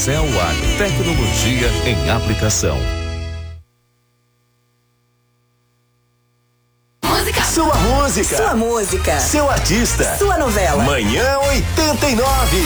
Céu Agro, tecnologia em aplicação. Sua música. Sua música. Seu artista. Sua novela. Manhã 89.